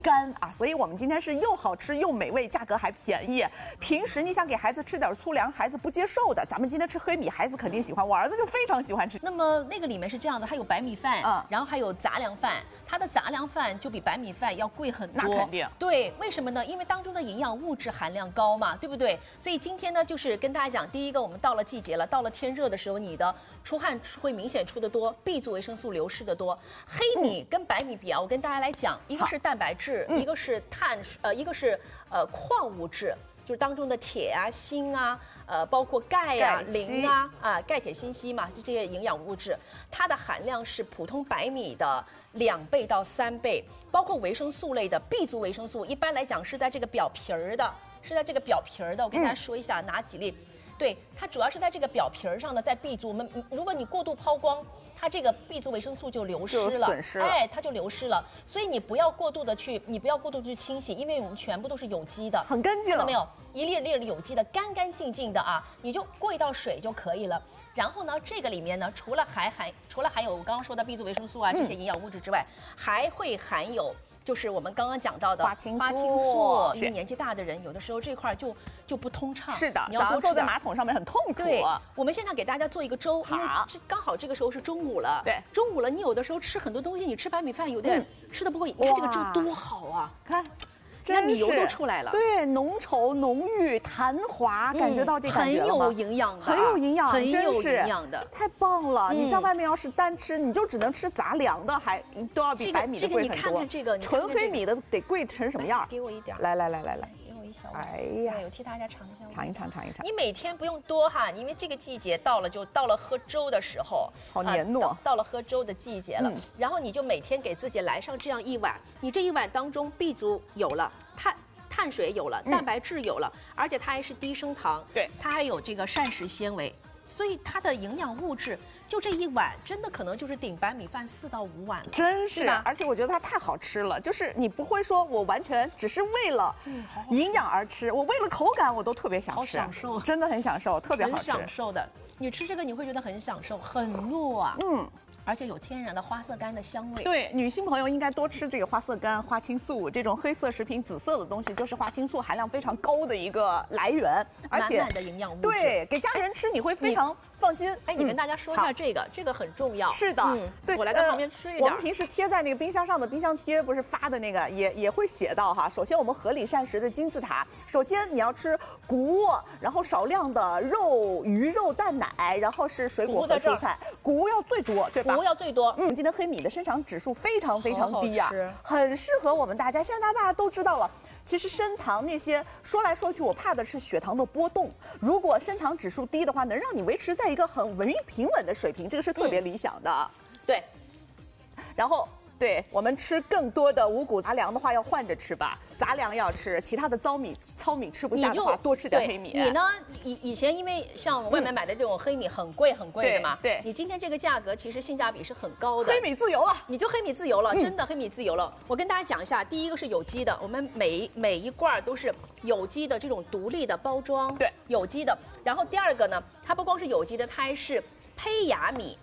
干啊，所以我们今天是又好吃又美味，价格还便宜。平时你想给孩子吃点粗粮，孩子不接受的，咱们今天吃黑米，孩子肯定喜欢。我儿子就非常喜欢吃。 那么那个里面是这样的，它有白米饭，然后还有杂粮饭，它的杂粮饭就比白米饭要贵很多。 那肯定。对， 为什么呢？因为当中的营养物质含量高嘛，对不对？所以今天呢，就是跟大家讲，第一个，我们到了季节了，到了天热的时候，你的出汗会明显出得多 ，B 族维生素流失的多。黑米跟白米比啊，我跟大家来讲，一个是蛋白质，一个是一个是矿物质，就是当中的铁啊、锌啊，包括钙啊、磷啊，钙、铁、锌、硒嘛，就这些营养物质，它的含量是普通白米的2倍到3倍。包括维生素类的 B 族维生素，一般来讲是在这个表皮儿的，我跟大家说一下哪几粒。对，它主要是在这个表皮儿上的，在 B 族，如果你过度抛光，它这个 B 族维生素就流失了， 损失了， 哎，它就流失了。所以你不要过度的去清洗，因为我们全部都是有机的， 很干净， 看到没有？一粒粒有机的，干干净净的啊，你就过一道水就可以了。然后呢，这个里面呢，除了含有我刚刚说的 B 族维生素啊这些营养物质之外，还会含有。就是我们刚刚讲到的花青素， 因为年纪大的人有的时候这块就不通畅。 是的，早上坐在马桶上面很痛苦。 对，我们现在给大家做一个粥，因为刚好这个时候是中午了。 对， 中午了，你有的时候吃很多东西，你吃白米饭有点吃的不够瘾。你看这个粥多好啊， 看。 那米油都出来了， 对，浓稠、浓郁、弹滑，感觉到这感觉了吗？ 很有营养的， 很有营养， 很有营养的， 太棒了！你在外面要是单吃，你就只能吃杂粮的，还都要比白米的贵很多。 你看看这个， 纯黑米的得贵成什么样？ 给我一点， 来， 给我一小碗。 哎呀， 我替大家尝一下， 尝一尝。 你每天不用多哈，因为这个季节到了，就到了喝粥的时候， 好黏糯。 到了喝粥的季节了，然后你就每天给自己来上这样一碗，你这一碗当中 B 族有了，碳水有了，蛋白质有了，而且它还是低升糖， 对， 它还有这个膳食纤维，所以它的营养物质就这一碗，真的可能就是顶白米饭4到5碗了， 真是。而且我觉得它太好吃了，就是你不会说我完全只是为了营养而吃，我为了口感我都特别想吃， 好享受， 真的很享受，特别好吃， 很享受的。你吃这个你会觉得很享受，很糯啊，而且有天然的花色苷的香味。 对，女性朋友应该多吃这个花色苷、花青素这种黑色食品，紫色的东西就是花青素含量非常高的一个来源，而且满满的营养物质。 对，给家人吃你会非常放心。 哎，你跟大家说一下这个很重要。 是的，对， 我来到旁边吃一点。 我们平时贴在那个冰箱上的冰箱贴，不是发的那个也会写到哈。首先我们合理膳食的金字塔，首先你要吃谷物，然后少量的肉、鱼肉、蛋奶，然后是水果和蔬菜，谷物要最多，对吧？ 谷物要最多。 今天黑米的生长指数非常低呀，很适合我们大家。现在大家都知道了，其实升糖那些说来说去，我怕的是血糖的波动。如果升糖指数低的话，能让你维持在一个很平稳的水平，这个是特别理想的。 对， 然后。对我们吃更多的五谷杂粮的话，要换着吃吧。杂粮要吃，其他的糙米吃不下的话，多吃点黑米。 你呢？以前因为像外面买的这种黑米很贵的嘛， 对， 你今天这个价格其实性价比是很高的。 黑米自由了， 你就黑米自由了，真的黑米自由了。我跟大家讲一下，第一个是有机的，我们每一罐都是有机的这种独立的包装， 对， 有机的。然后第二个呢，它不光是有机的，它还是胚芽米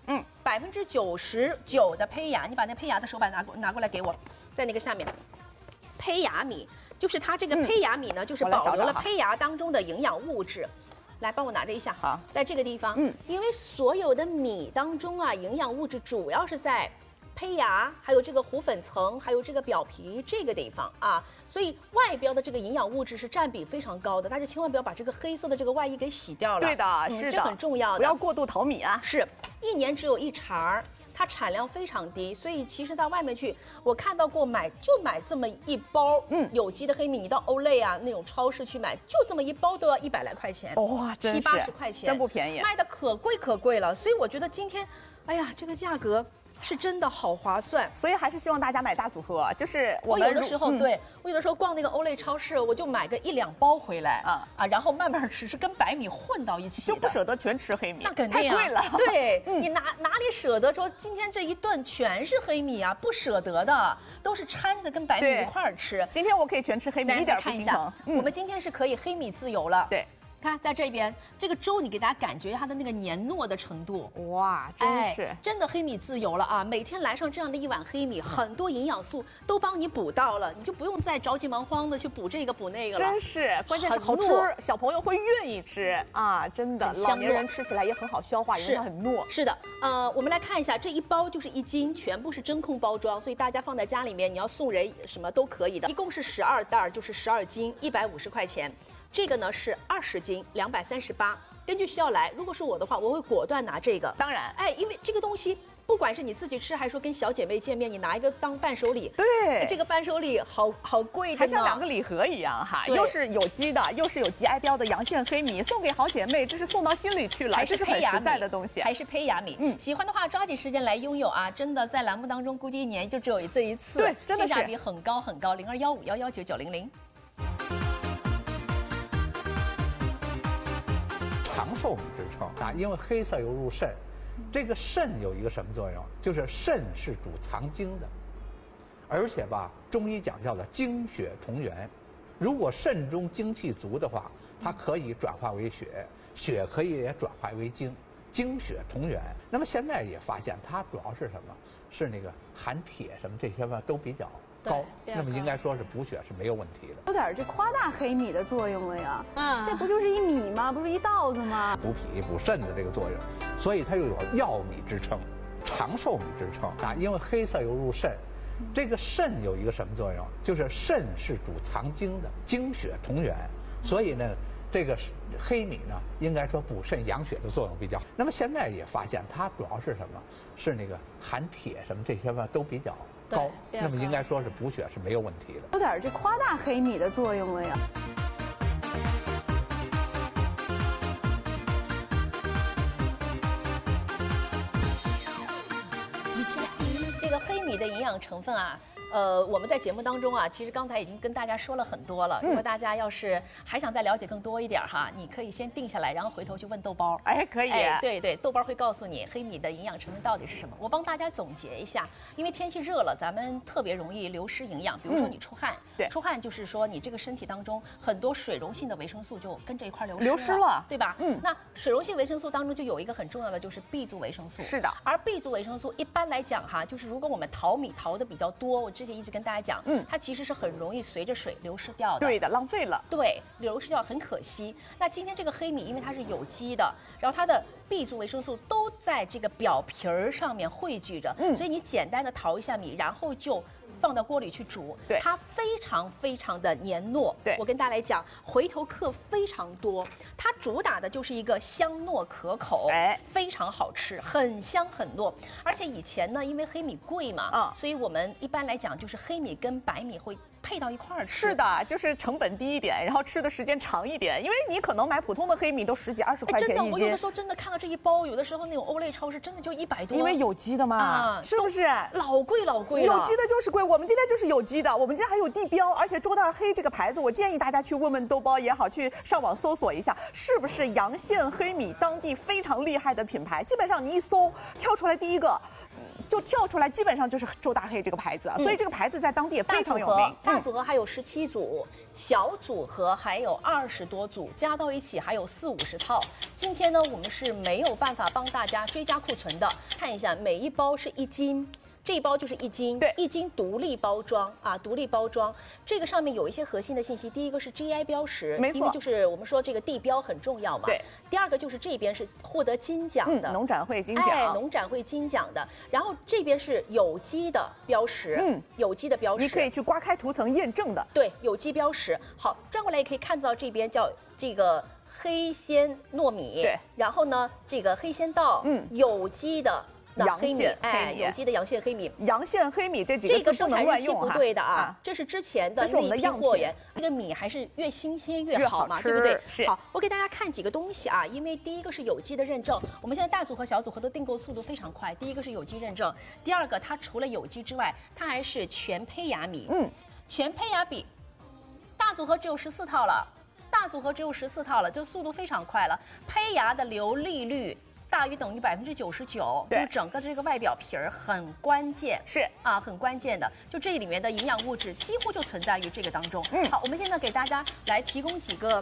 ，99%的胚芽，你把那胚芽的手板拿过来给我，在那个下面，胚芽米就是它这个胚芽米呢，就是保留了胚芽当中的营养物质。来，帮我拿着一下， 好， 在这个地方，因为所有的米当中啊，营养物质主要是在胚芽，还有这个糊粉层，还有这个表皮这个地方啊。所以外标的这个营养物质是占比非常高的，大家千万不要把这个黑色的这个外衣给洗掉了。 对的，是的， 这很重要的， 不要过度淘米啊。 是，1年只有1茬，它产量非常低，所以其实到外面去，我看到过买这么一包，有机的黑米，你到欧莱啊那种超市去买，就这么一包都要100来块钱， 哇，真是 70-80块钱， 真不便宜， 卖的可贵了。所以我觉得今天，哎呀，这个价格。是真的好划算， 所以还是希望大家买大组合。就是我有的时候，我有的时候逛那个欧莱超市，我就买个1-2包回来然后慢慢吃，是跟白米混到一起的， 就不舍得全吃黑米， 那肯定太贵了。 对，你哪里舍得说今天这一顿全是黑米啊？不舍得的，都是掺着跟白米一块儿吃。 今天我可以全吃黑米，一点不心疼。 我们今天是可以黑米自由了。 对。 看在这边这个粥，你给大家感觉它的那个黏糯的程度， 哇，真是、 真的黑米自由了啊！每天来上这样的一碗黑米，很多营养素都帮你补到了，你就不用再着急忙慌的去补这个补那个了。 真是，关键是好吃，小朋友会愿意吃啊！真的，老年人吃起来也很好消化，因为它很糯。 是的，我们来看一下，这一包就是1斤，全部是真空包装，所以大家放在家里面，你要送人什么都可以的。一共是12袋，就是12斤，150块钱。这个呢是20斤，238。根据需要来，如果是我的话，我会果断拿这个。 当然， 因为这个东西，不管是你自己吃，还是说跟小姐妹见面，你拿一个当伴手礼。 对， 这个伴手礼好贵的呢， 还像2个礼盒一样哈，又是有机的，又是有 GI 标的阳线黑米，送给好姐妹，这是送到心里去了， 还是很实在的东西， 还是胚芽米。喜欢的话抓紧时间来拥有啊！真的在栏目当中，估计1年就只有这一次， 对，真的是性价比很高很高。0215119900。 长寿米之称啊，因为黑色又入肾，这个肾有一个什么作用？就是肾是主藏精的，而且吧，中医讲叫做精血同源。如果肾中精气足的话，它可以转化为血，血可以也转化为精，精血同源。那么现在也发现它主要是什么？是那个含铁什么这些吧都比较高，那么应该说是补血是没有问题的。 有点这夸大黑米的作用了呀！这不就是一米吗？不是一稻子吗？ 补脾补肾的这个作用，所以它又有药米之称，长寿米之称啊。因为黑色又入肾，这个肾有一个什么作用？就是肾是主藏精的，精血同源，所以呢，这个黑米呢，应该说补肾养血的作用比较好。那么现在也发现它主要是什么？是那个含铁什么这些吧都比较高，那么应该说是补血是没有问题的。 有点这夸大黑米的作用了呀。 这个黑米的营养成分啊。我们在节目当中啊，其实刚才已经跟大家说了很多了。如果大家要是还想再了解更多一点哈，你可以先定下来，然后回头去问豆包。 可以。 对，豆包会告诉你黑米的营养成分到底是什么。我帮大家总结一下，因为天气热了，咱们特别容易流失营养。比如说你出汗，出汗就是说你这个身体当中很多水溶性的维生素就跟这一块流失了，对吧？那水溶性维生素当中就有一个很重要的就是 B 族维生素。 是的。 而 B 族维生素一般来讲哈，就是如果我们淘米淘的比较多，我之前一直跟大家讲，它其实是很容易随着水流失掉的。 对的，浪费了。 对，流失掉很可惜。那今天这个黑米，因为它是有机的，然后它的 B 族维生素都在这个表皮儿上面汇聚着，所以你简单的淘一下米，然后就放到锅里去煮，它非常非常的黏糯。我跟大家来讲，回头客非常多，它主打的就是一个香糯可口，非常好吃，很香很糯。而且以前呢，因为黑米贵嘛，所以我们一般来讲就是黑米跟白米会配到一块儿吃。 是的，就是成本低一点，然后吃的时间长一点，因为你可能买普通的黑米都10几20块钱一斤。 真的，我有的时候真的看到这一包，有的时候那种欧类超市真的就100多。 因为有机的嘛，是不是？ 老贵了。 有机的就是贵，我们今天就是有机的，我们今天还有地标，而且周大黑这个牌子，我建议大家去问问豆包也好，去上网搜索一下，是不是阳县黑米当地非常厉害的品牌？基本上你一搜，跳出来第一个，就跳出来，基本上就是周大黑这个牌子，所以这个牌子在当地也非常有名。 大组合还有17组，小组合还有20多组，加到一起还有40-50套。今天呢，我们是没有办法帮大家追加库存的，看一下每一包是1斤。这一包就是1斤，对，1斤独立包装啊，独立包装。这个上面有一些核心的信息，第一个是 GI 标识， 没错， 因为就是我们说这个地标很重要嘛。对。第二个就是这边是获得金奖的， 农展会金奖， 农展会金奖的。然后这边是有机的标识，有机的标识， 你可以去刮开涂层验证的。 对，有机标识。好，转过来也可以看到这边叫这个黑鲜糯米，对，然后呢这个黑鲜稻，有机的。 阳线黑米，有机的阳线黑米， 阳线黑米这几个字不能乱用哈。 不对的啊，这是之前的那批货源。这个米还是越新鲜越好嘛，对不对？ 是。 好，我给大家看几个东西啊，因为第一个是有机的认证，我们现在大组和小组合的订购速度非常快。第一个是有机认证，第二个它除了有机之外，它还是全胚芽米。全胚芽米，大组合只有14套了，就速度非常快了。胚芽的流利率大于等于99%，就是整个这个外表皮儿很关键， 是啊，很关键的。就这里面的营养物质几乎就存在于这个当中。好，我们现在给大家来提供几个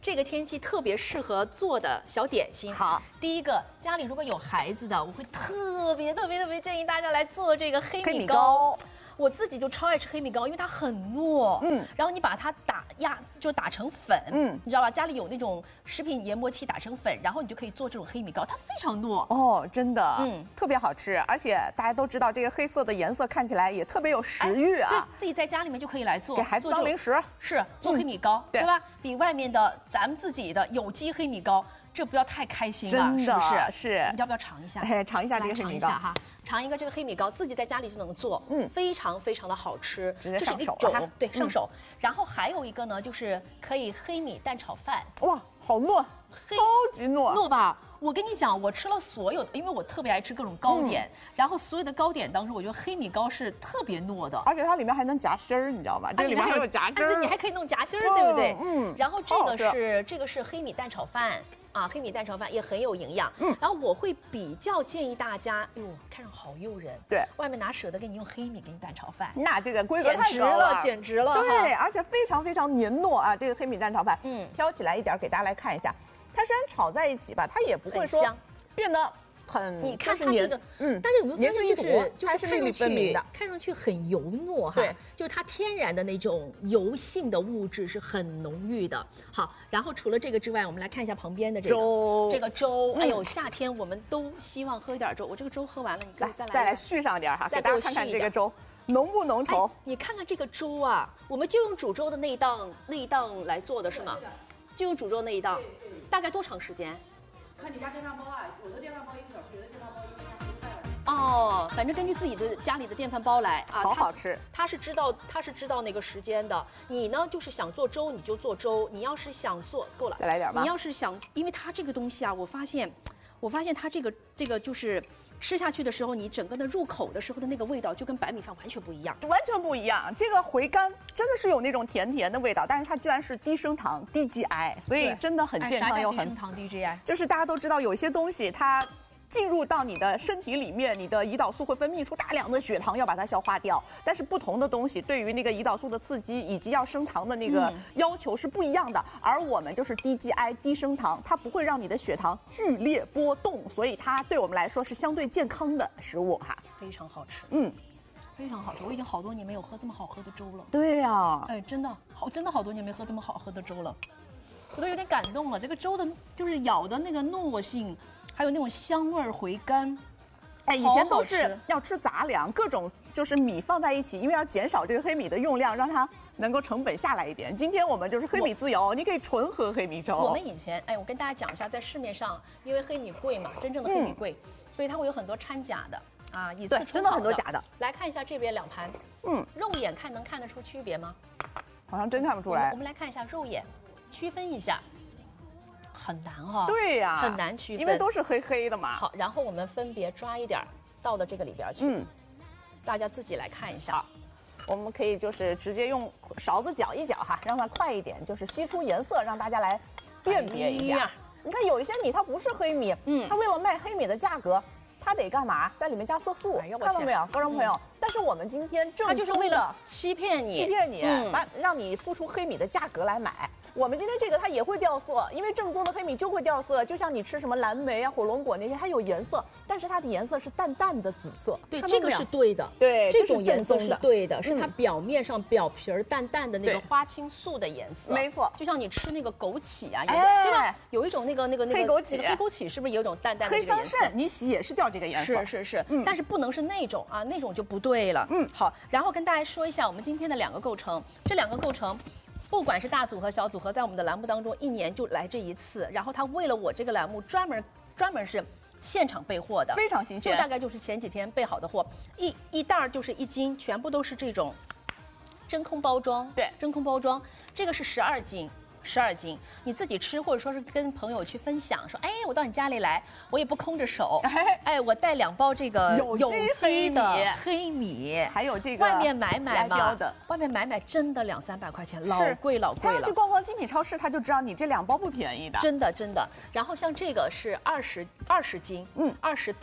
这个天气特别适合做的小点心。 好， 第一个，家里如果有孩子的，我会特别建议大家来做这个黑米糕。我自己就超爱吃黑米糕，因为它很糯，然后你把它打成粉，你知道吧？家里有那种食品研磨器打成粉，然后你就可以做这种黑米糕，它非常糯哦，真的，特别好吃，而且大家都知道这个黑色的颜色看起来也特别有食欲啊， 对自己在家里面就可以来做， 给孩子当零食， 是做黑米糕，对吧？比外面的咱们自己的有机黑米糕，这不要太开心了， 真的是不是？ 是， 你要不要尝一下？ 尝一下这个黑米糕哈。尝一个这个黑米糕，自己在家里就能做，非常的好吃， 直接上手哈。对，上手。然后还有一个呢，就是可以黑米蛋炒饭。 哇，好糯，超级糯， 糯吧？我跟你讲，我吃了所有的，因为我特别爱吃各种糕点，然后所有的糕点当中，我觉得黑米糕是特别糯的， 而且它里面还能夹心儿，你知道吗？这里面还有夹心儿， 你还可以弄夹心儿，对不对？然后这个是黑米蛋炒饭。啊，黑米蛋炒饭也很有营养。然后我会比较建议大家，哟，看上好诱人。 对， 外面哪舍得给你用黑米给你蛋炒饭？ 那这个规格太高了， 简直了。 对，而且非常黏糯啊！这个黑米蛋炒饭，挑起来一点给大家来看一下。它虽然炒在一起吧，它也不会说变得很， 你看它这个，大家有没有发现就是看上去很油糯哈？对，就是它天然的那种油性的物质是很浓郁的。好，然后除了这个之外，我们来看一下旁边的这个粥。哎呦，夏天我们都希望喝一点粥。我这个粥喝完了，你可以再来续上点哈，给大家看看这个粥浓不浓稠。 你看看这个粥啊，我们就用煮粥的那一档来做的是吗？就用煮粥那一档，大概多长时间？ 看你家电饭煲啊，有的电饭煲1个小时，有的电饭煲1个小时快了。 哦，反正根据自己的家里的电饭煲来啊， 好吃。 他是知道那个时间的。你呢，就是想做粥你就做粥，你要是想做够了， 再来点吧。 你要是想，因为它这个东西啊，我发现它这个就是吃下去的时候，你整个的入口的时候的那个味道就跟白米饭完全不一样， 完全不一样。这个回甘真的是有那种甜甜的味道，但是它居然是低升糖、低 GI， 所以真的很健康又很。 低升糖、低 GI， 就是大家都知道有一些东西它进入到你的身体里面，你的胰岛素会分泌出大量的血糖，要把它消化掉。但是不同的东西对于那个胰岛素的刺激以及要升糖的那个要求是不一样的。而我们就是低 GI 低升糖，它不会让你的血糖剧烈波动，所以它对我们来说是相对健康的食物哈。 非常好吃，非常好吃。我已经好多年没有喝这么好喝的粥了。 对呀， 哎，真的好多年没喝这么好喝的粥了，我都有点感动了。这个粥的就是咬的那个糯性。还有那种香味回甘， 哎，以前都是要吃杂粮，各种就是米放在一起，因为要减少这个黑米的用量，让它能够成本下来一点。今天我们就是黑米自由，你可以纯喝黑米粥。 我们以前，哎，我跟大家讲一下，在市面上，因为黑米贵嘛，真正的黑米贵，所以它会有很多掺假的啊，以次充好的， 真的很多假的。 来看一下这边2盘，肉眼能看得出区别吗？ 好像真看不出来。 我们来看一下肉眼，区分一下。很难哈， 对呀， 很难区分， 因为都是黑黑的嘛。 好，然后我们分别抓一点到了这个里边去，大家自己来看一下。 好，我们可以就是直接用勺子搅一搅哈，让它快一点，就是吸出颜色，让大家来辨别一下。你看有一些米它不是黑米，它为了卖黑米的价格，它得干嘛？在里面加色素，看到没有，观众朋友？但是我们今天正宗的， 它就是为了欺骗你， 让你付出黑米的价格来买。我们今天这个它也会掉色，因为正宗的黑米就会掉色，就像你吃什么蓝莓啊、火龙果那些，它有颜色，但是它的颜色是淡淡的紫色。 对，这个是对的。 对， 这种颜色是对的，是它表面上表皮儿淡淡的那个花青素的颜色。 没错， 就像你吃那个枸杞啊，对吧？有一种那个黑枸杞， 黑枸杞是不是有一种淡淡的这个颜色？ 黑桑葚你洗也是掉这个颜色。 是，但是不能是那种啊，那种就不对了。好，然后跟大家说一下我们今天的2个构成，这2个构成。不管是大组合、小组合，在我们的栏目当中，1年就来这一次。然后他为了我这个栏目，专门是现场备货的， 非常新鲜。 就大概就是前几天备好的货，一袋就是1斤，全部都是这种真空包装。 对， 真空包装，这个是12斤，你自己吃，或者说是跟朋友去分享，说，哎，我到你家里来，我也不空着手，哎，我带2包这个有机的黑米， 还有这个外面买嘛， 外面买真的200-300块钱，老贵了。 他要去逛逛精品超市，他就知道你这2包不便宜的， 真的。然后像这个是20斤，20袋儿。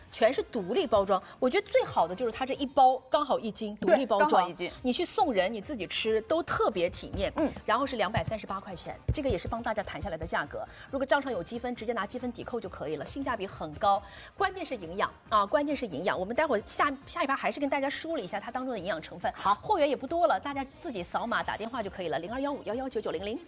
全是独立包装。我觉得最好的就是它这一包刚好1斤，独立包装， 刚好1斤， 你去送人，你自己吃都特别体面。然后是238块钱，这个也是帮大家谈下来的价格。如果账上有积分，直接拿积分抵扣就可以了，性价比很高。关键是营养啊，关键是营养。我们待会儿下一趴还是跟大家梳理一下它当中的营养成分。 好， 货源也不多了，大家自己扫码打电话就可以了，0215119900。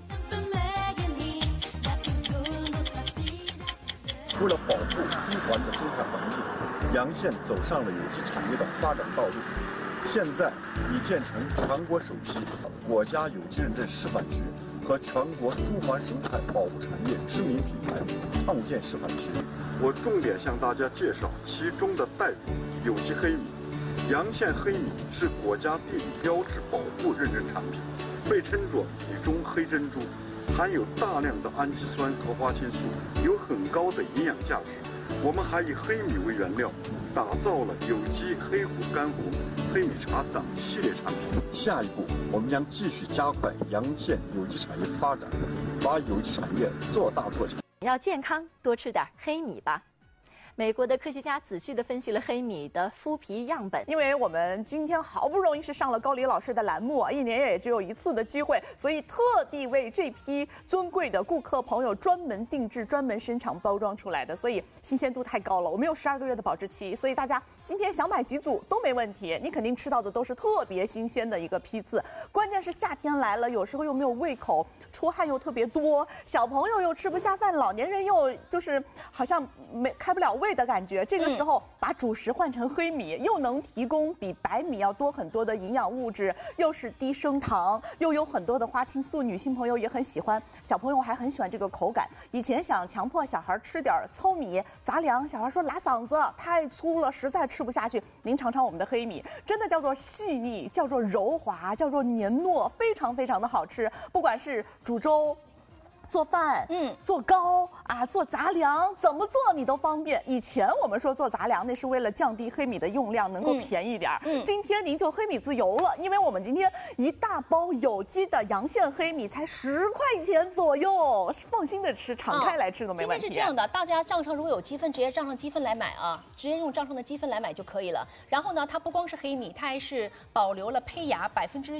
为了保护中环的生态环境，洋县走上了有机产业的发展道路。现在已建成全国首批国家有机认证示范区和全国中环生态保护产业知名品牌创建示范区。我重点向大家介绍其中的代表有机黑米。洋县黑米是国家地理标志保护认证产品，被称作米中黑珍珠，含有大量的氨基酸和花青素，有很高的营养价值。我们还以黑米为原料，打造了有机黑虎干货、黑米茶等系列产品。下一步，我们将继续加快洋县有机产业发展，把有机产业做大做强。 要健康，多吃点黑米吧。美国的科学家仔细地分析了黑米的麸皮样本， 因为我们今天好不容易是上了高黎老师的栏目，1年也只有1次的机会，所以特地为这批尊贵的顾客朋友专门定制、专门生产包装出来的，所以新鲜度太高了。我们有12个月的保质期，所以大家今天想买几组都没问题，你肯定吃到的都是特别新鲜的一个批次。关键是夏天来了，有时候又没有胃口，出汗又特别多，小朋友又吃不下饭，老年人又就是好像开不了胃的感觉。这个时候把主食换成黑米，又能提供比白米要多很多的营养物质，又是低升糖，又有很多的花青素，女性朋友也很喜欢，小朋友还很喜欢这个口感。以前想强迫小孩吃点糙米杂粮，小孩说拉嗓子太粗了，实在吃不下去。您尝尝我们的黑米，真的叫做细腻，叫做柔滑，叫做黏糯，非常非常的好吃。不管是煮粥、做饭，做糕啊，做杂粮，怎么做你都方便。以前我们说做杂粮，那是为了降低黑米的用量，能够便宜点。今天您就黑米自由了，因为我们今天一大包有机的洋县黑米才10块钱左右，放心的吃，敞开来吃都没问题。 今天是这样的，大家账上如果有积分，直接账上积分来买啊，直接用账上的积分来买就可以了。然后呢，它不光是黑米，它还是保留了胚芽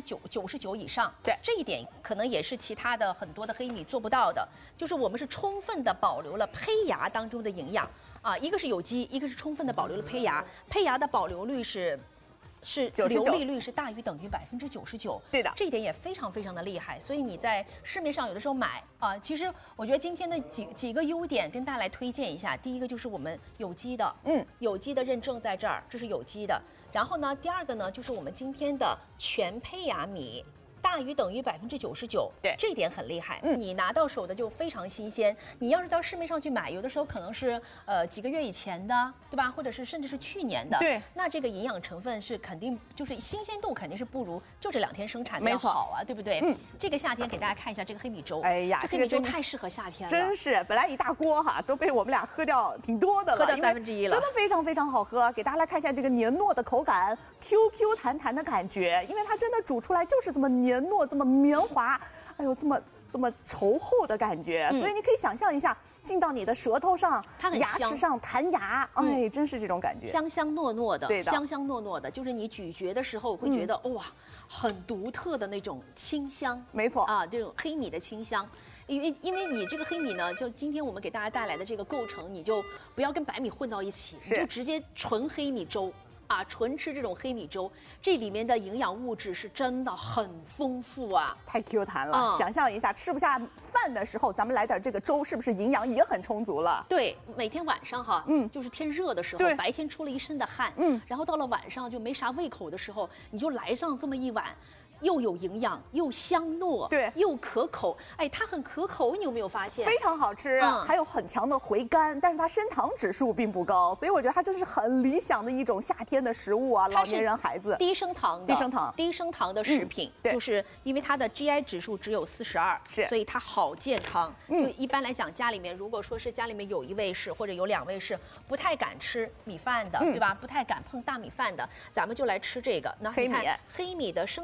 99%以上。 对， 这一点可能也是其他的很多的黑米做不到的，就是我们是充分的保留了胚芽当中的营养啊，一个是有机，一个是充分的保留了胚芽，胚芽的保留率是流利率是大于等于99%。 对的， 这一点也非常非常的厉害。所以你在市面上有的时候买啊，其实我觉得今天的几个优点跟大家来推荐一下。第一个就是我们有机的，有机的认证在这儿，这是有机的。然后呢，第二个呢就是我们今天的全胚芽米。大于等于99%， 对， 这一点很厉害。你拿到手的就非常新鲜。你要是到市面上去买，有的时候可能是几个月以前的，对吧？或者是甚至是去年的。 对， 那这个营养成分是肯定就是新鲜度肯定是不如就这2天生产的要好啊，对不对？这个夏天给大家看一下这个黑米粥。 哎呀， 这黑米粥太适合夏天了。 真是，本来一大锅哈，都被我们俩喝掉挺多的了， 喝掉1/3了， 真的非常非常好喝。给大家来看一下这个黏糯的口感 ，QQ 弹弹的感觉，因为它真的煮出来就是这么黏糯，这么绵滑，哎呦，这么稠厚的感觉，所以你可以想象一下，进到你的舌头上、牙齿上弹牙，哎，真是这种感觉， 香香糯糯的， 对的， 香香糯糯的，就是你咀嚼的时候会觉得哇，很独特的那种清香， 没错啊，这种黑米的清香。因为你这个黑米呢，就今天我们给大家带来的这个构成，你就不要跟白米混到一起，你就直接纯黑米粥。啊，纯吃这种黑米粥，这里面的营养物质是真的很丰富啊， 太 Q 弹了。想象一下，吃不下饭的时候，咱们来点这个粥，是不是营养也很充足了？ 对，每天晚上哈，就是天热的时候，白天出了一身的汗，然后到了晚上就没啥胃口的时候，你就来上这么一碗。又有营养，又香糯， 对， 又可口。哎，它很可口，你有没有发现？ 非常好吃，还有很强的回甘，但是它升糖指数并不高，所以我觉得它真是很理想的一种夏天的食物啊，老年人、孩子。 低升糖的，低升糖的食品， 对， 就是因为它的 GI 指数只有42， 是， 所以它好健康。就一般来讲，家里面如果说是家里面有1位是或者有2位是不太敢吃米饭的，对吧？不太敢碰大米饭的，咱们就来吃这个。那黑米， 黑米的升糖指数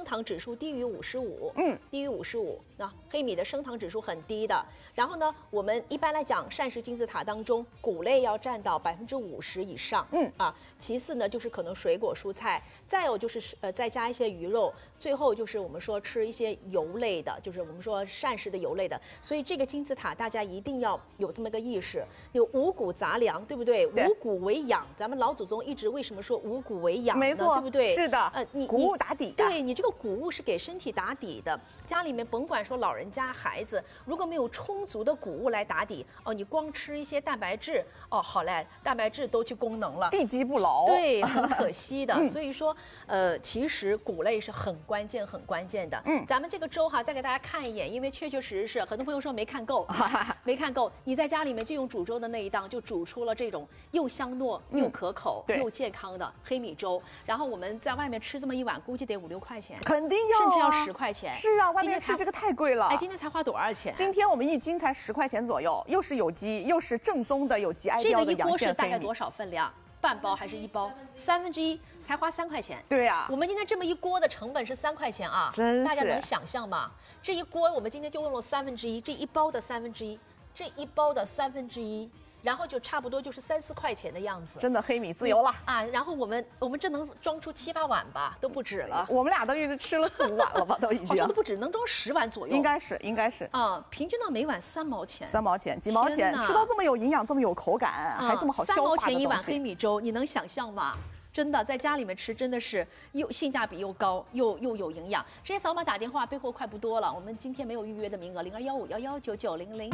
数低于55，低于55，那黑米的升糖指数很低的。然后呢，我们一般来讲膳食金字塔当中，谷类要占到50%以上，其次呢就是可能水果蔬菜，再有就是再加一些鱼肉，最后就是我们说吃一些油类的，就是我们说膳食的油类的。所以这个金字塔大家一定要有这么个意识，有五谷杂粮，对不对？五谷为养，咱们老祖宗一直为什么说五谷为养呢？ 没错， 对不对？ 是的，谷物打底的。 对，你这个谷物是给身体打底的。家里面甭管说老人家孩子，如果没有充足的谷物来打底，你光吃一些蛋白质，好嘞，蛋白质都去功能了， 地基不牢， 对，很可惜的。所以说，其实谷类是很关键的。咱们这个粥哈，再给大家看一眼，因为确实是很多朋友说没看够，没看够。你在家里面就用煮粥的那一档，就煮出了这种又香糯又可口又健康的黑米粥。然后我们在外面吃这么一碗，估计得5、6块钱， 肯定要， 甚至要10块钱。 是啊，外面吃这个太贵了。 哎，今天才花多少钱？ 今天我们1斤才10块钱左右，又是有机，又是正宗的有机爱标的阳这个一锅是线黑米。 大概多少分量？半包还是1包？1/3，才花3块钱。 对呀， 我们今天这么一锅的成本是3块钱啊， 真是大家能想象吗？这一锅我们今天就用了1/3，这一包的1/3，这一包的1/3。然后就差不多就是3、4块钱的样子， 真的黑米自由了啊！然后我们这能装出7、8碗吧，都不止了。 我们俩都一直吃了4、5碗了吧，都已经。 好像都不止，能装10碗左右。 应该是啊，平均到每碗3毛钱 ，3毛钱、几毛钱，吃到这么有营养、这么有口感，还这么好消化的东西。3毛钱一碗黑米粥，你能想象吗？真的，在家里面吃真的是又性价比又高，又有营养。直接扫码打电话，备货快不多了。我们今天没有预约的名额，0215119900。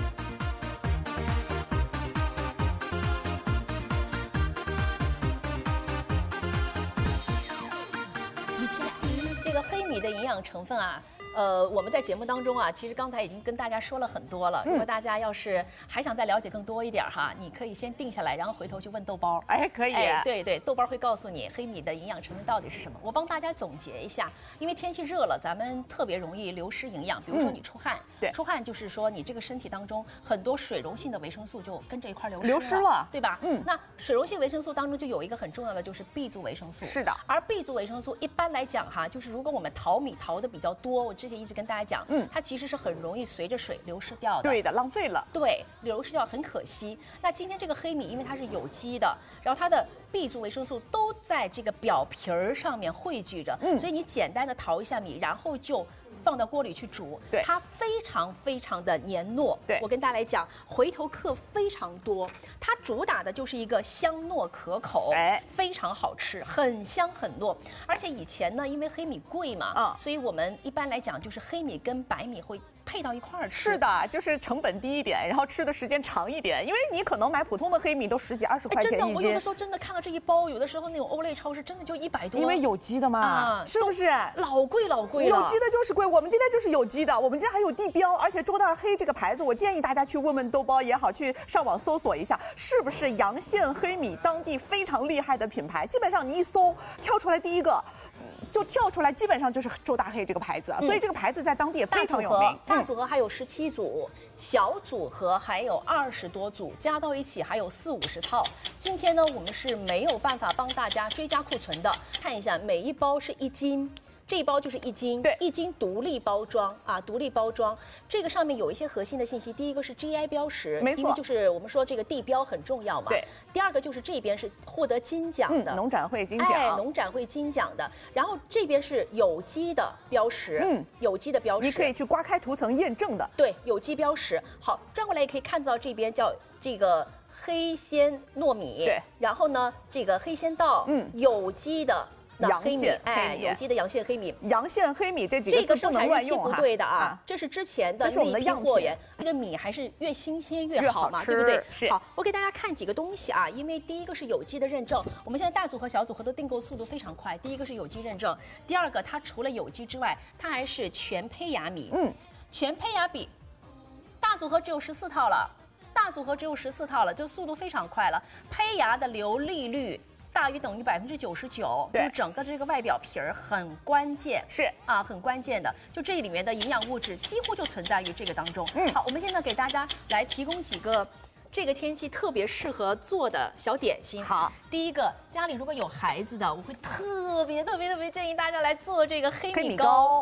这个黑米的营养成分啊，我们在节目当中啊，其实刚才已经跟大家说了很多了。如果大家要是还想再了解更多一点哈，你可以先定下来，然后回头去问豆包。 哎，可以。 对，豆包会告诉你黑米的营养成分到底是什么。我帮大家总结一下，因为天气热了，咱们特别容易流失营养。比如说你出汗， 对， 出汗就是说你这个身体当中很多水溶性的维生素就跟着一块流失了， 对吧？那水溶性维生素当中就有一个很重要的就是 B 族维生素。 是的。而 B 族维生素一般来讲哈，就是如果我们淘米淘的比较多，我之前一直跟大家讲，它其实是很容易随着水流失掉的。 对的，浪费了。 对，流失掉很可惜。那今天这个黑米，因为它是有机的，然后它的 B 族维生素都在这个表皮儿上面汇聚着，所以你简单的淘一下米，然后就放到锅里去煮， 对， 它非常的黏糯。 对， 我跟大家来讲，回头客非常多，它主打的就是一个香糯可口，非常好吃，很香很糯。而且以前呢，因为黑米贵嘛，所以我们一般来讲就是黑米跟白米会配到一块儿吃。 是的，就是成本低一点，然后吃的时间长一点，因为你可能买普通的黑米都10几20块钱一斤。 真的，我有的时候真的看到这一包，有的时候那种欧类超市真的就100多。 因为有机的嘛，是不是？ 老贵了。 有机的就是贵，我们今天就是有机的，我们今天还有地标，而且周大黑这个牌子，我建议大家去问问豆包也好，去上网搜索一下，是不是阳县黑米当地非常厉害的品牌？基本上你一搜，跳出来第一个，就跳出来，基本上就是周大黑这个牌子，所以这个牌子在当地也非常有名。 大组合还有17组，小组合还有20多组，加到一起还有40、50套。今天呢，我们是没有办法帮大家追加库存的，看一下每一包是1斤。这一包就是1斤，对，1斤独立包装啊，独立包装。这个上面有一些核心的信息，第一个是 GI 标识， 没错， 因为就是我们说这个地标很重要嘛。 对。 第二个就是这边是获得金奖的， 农展会金奖， 农展会金奖的。然后这边是有机的标识，有机的标识， 你可以去刮开涂层验证的。 对，有机标识。好，转过来也可以看到这边叫这个黑鲜糯米， 对。 然后呢，这个黑鲜稻，有机的。 阳县黑米，有机的阳县黑米， 阳县黑米这几个字不能乱用哈。 不对的啊，这是之前的那批货源，那个米还是越新鲜越好嘛，对不对？ 是。 好，我给大家看几个东西啊，因为第一个是有机的认证，我们现在大组合、小组合都订购速度非常快。第一个是有机认证，第二个它除了有机之外，它还是全胚芽米。全胚芽米，大组合只有14套了，就速度非常快了，胚芽的流利率大于等于99%， 对， 就整个这个外表皮儿很关键， 是啊，很关键的。就这里面的营养物质几乎就存在于这个当中。好，我们现在给大家来提供几个这个天气特别适合做的小点心。 好， 第一个，家里如果有孩子的，我会特别建议大家来做这个黑米糕。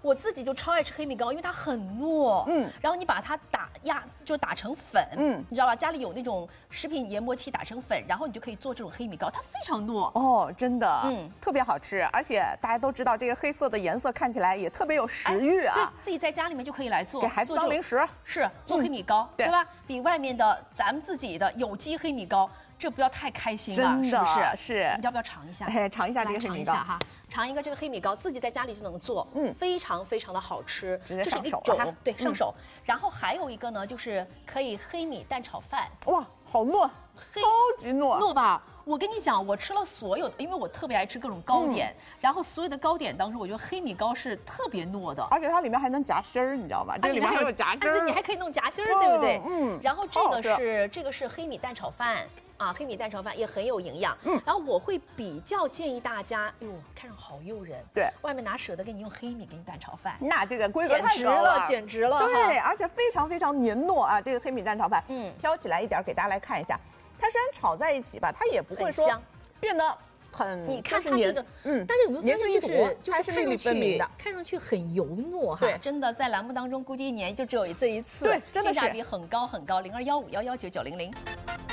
我自己就超爱吃黑米糕，因为它很糯，然后你把它打成粉，你知道吧？家里有那种食品研磨器打成粉，然后你就可以做这种黑米糕，它非常糯哦，真的，特别好吃，而且大家都知道这个黑色的颜色看起来也特别有食欲啊， 对自己在家里面就可以来做， 给孩子当零食， 是做黑米糕，对吧？比外面的咱们自己的有机黑米糕。这不要太开心了， 真的是不是？ 是， 你要不要尝一下？ 尝一下这个黑米糕哈，尝一个这个黑米糕，自己在家里就能做，非常非常的好吃， 直接上手哈，对，上手。然后还有一个呢，就是可以黑米蛋炒饭， 哇，好糯，超级糯， 糯吧？我跟你讲，我吃了所有的，因为我特别爱吃各种糕点，然后所有的糕点当中，我觉得黑米糕是特别糯的， 而且它里面还能夹心儿，你知道吗？这里面还有夹心儿， 你还可以弄夹心儿，对不对？然后这个是黑米蛋炒饭。啊，黑米蛋炒饭也很有营养。然后我会比较建议大家，哟，看上好诱人。 对， 外面哪舍得给你用黑米给你蛋炒饭？ 那这个规格太高了， 简直了。 对，而且非常非常黏糯啊！这个黑米蛋炒饭，挑起来一点给大家来看一下，它虽然炒在一起吧，它也不会说变得很， 你看它这个，大家有没有发现就是看上去很油糯哈？对，真的在栏目当中估计一年就只有这一次， 对，真的是性价比很高很高，0215119900。